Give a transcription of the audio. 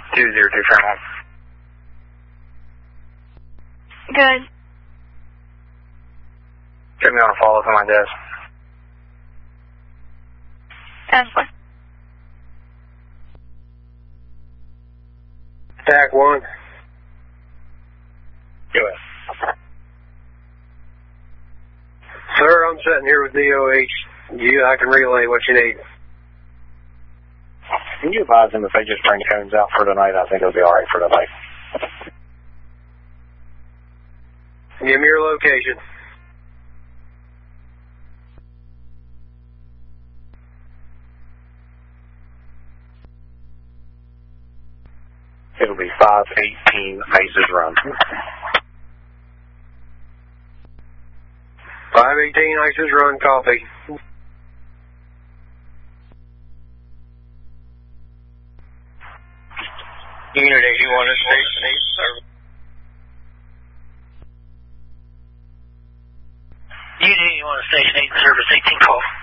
202 Fairmont. Good. Get me on a follow-up on my desk. What? TAC 1. Go ahead. Sir, I'm sitting here with DOH. I can relay what you need. Can you advise them if they just bring cones out for tonight? I think it'll be alright for tonight. Give me your location. It'll be 518 Aces Run. 518 Aces Run, copy. Unit 81 is Station 8 service. Unit 81 is Station 8 service, 18 call.